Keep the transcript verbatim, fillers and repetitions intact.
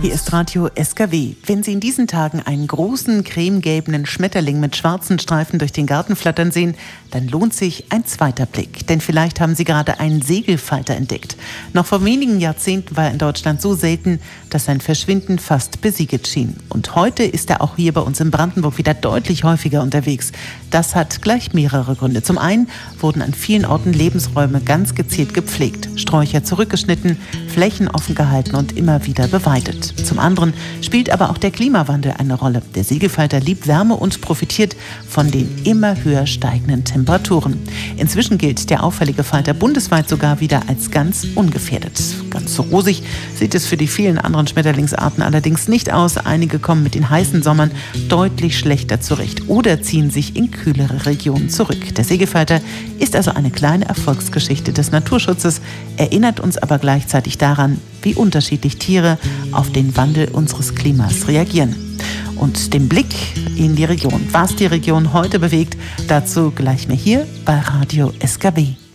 Hier ist Radio S K W. Wenn Sie in diesen Tagen einen großen, cremegelben Schmetterling mit schwarzen Streifen durch den Garten flattern sehen, dann lohnt sich ein zweiter Blick. Denn vielleicht haben Sie gerade einen Segelfalter entdeckt. Noch vor wenigen Jahrzehnten war er in Deutschland so selten, dass sein Verschwinden fast besiegelt schien. Und heute ist er auch hier bei uns in Brandenburg wieder deutlich häufiger unterwegs. Das hat gleich mehrere Gründe. Zum einen wurden an vielen Orten Lebensräume ganz gezielt gepflegt, Sträucher zurückgeschnitten, Flächen offen gehalten und immer wieder beweidet. Zum anderen spielt aber auch der Klimawandel eine Rolle. Der Segelfalter liebt Wärme und profitiert von den immer höher steigenden Temperaturen. Inzwischen gilt der auffällige Falter bundesweit sogar wieder als ganz ungefährdet. Ganz so rosig sieht es für die vielen anderen Schmetterlingsarten allerdings nicht aus. Einige kommen mit den heißen Sommern deutlich schlechter zurecht oder ziehen sich in kühlere Regionen zurück. Der Segelfalter ist also eine kleine Erfolgsgeschichte des Naturschutzes, erinnert uns aber gleichzeitig daran, wie unterschiedlich Tiere auf den Wandel unseres Klimas reagieren. Und den Blick in die Region, was die Region heute bewegt, dazu gleich mehr hier bei Radio S K W.